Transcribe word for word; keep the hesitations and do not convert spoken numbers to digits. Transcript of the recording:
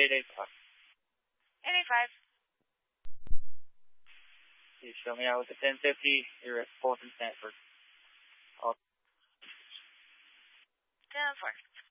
eight eight five. eight eight five. You show me out with the ten fifty. You're at fourth and Stanford. ten four.